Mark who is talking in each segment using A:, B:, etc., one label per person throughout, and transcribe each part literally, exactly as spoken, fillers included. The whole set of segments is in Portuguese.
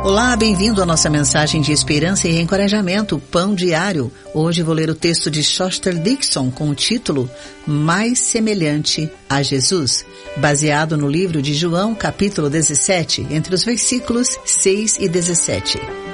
A: Olá, bem-vindo à nossa mensagem de esperança e encorajamento, Pão Diário. Hoje vou ler o texto de Foster Dixon com o título Mais Semelhante a Jesus, baseado no livro de João, capítulo dezessete, entre os versículos seis e dezessete.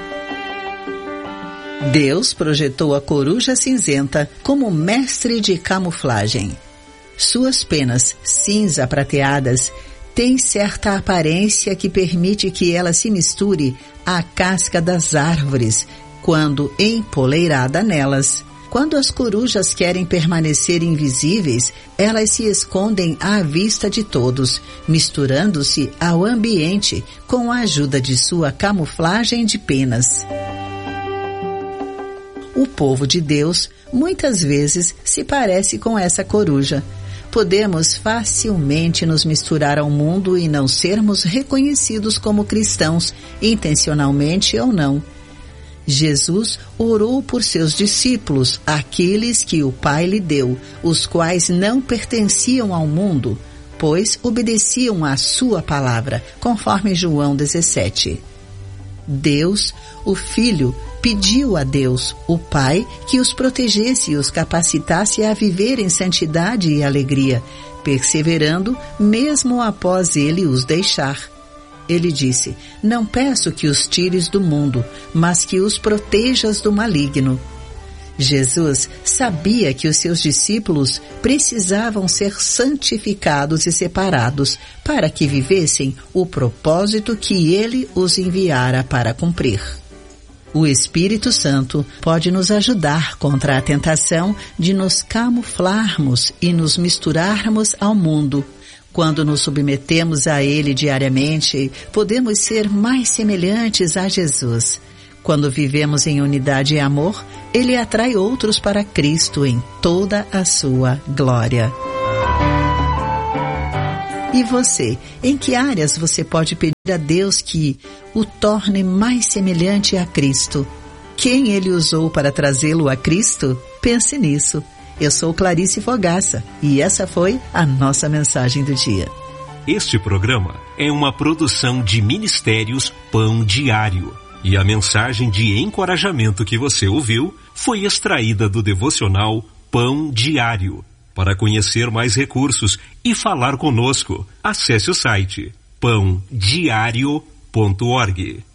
A: Deus projetou a coruja cinzenta como mestre de camuflagem. Suas penas cinza prateadas têm certa aparência que permite que ela se misture à casca das árvores quando empoleirada nelas. Quando as corujas querem permanecer invisíveis, elas se escondem à vista de todos, misturando-se ao ambiente com a ajuda de sua camuflagem de penas. O povo de Deus muitas vezes se parece com essa coruja. Podemos facilmente nos misturar ao mundo e não sermos reconhecidos como cristãos, intencionalmente ou não. Jesus orou por seus discípulos, aqueles que o Pai lhe deu, os quais não pertenciam ao mundo, pois obedeciam à sua palavra, conforme João dezessete. Deus, o Filho, pediu a Deus, o Pai, que os protegesse e os capacitasse a viver em santidade e alegria, perseverando mesmo após ele os deixar. Ele disse: não peço que os tires do mundo, mas que os protejas do maligno. Jesus sabia que os seus discípulos precisavam ser santificados e separados para que vivessem o propósito que ele os enviara para cumprir. O Espírito Santo pode nos ajudar contra a tentação de nos camuflarmos e nos misturarmos ao mundo. Quando nos submetemos a ele diariamente, podemos ser mais semelhantes a Jesus. Quando vivemos em unidade e amor, ele atrai outros para Cristo em toda a sua glória. E você, em que áreas você pode pedir a Deus que o torne mais semelhante a Cristo? Quem ele usou para trazê-lo a Cristo? Pense nisso. Eu sou Clarice Fogaça e essa foi a nossa mensagem do dia.
B: Este programa é uma produção de Ministérios Pão Diário. E a mensagem de encorajamento que você ouviu foi extraída do devocional Pão Diário. Para conhecer mais recursos e falar conosco, acesse o site pão diário ponto org.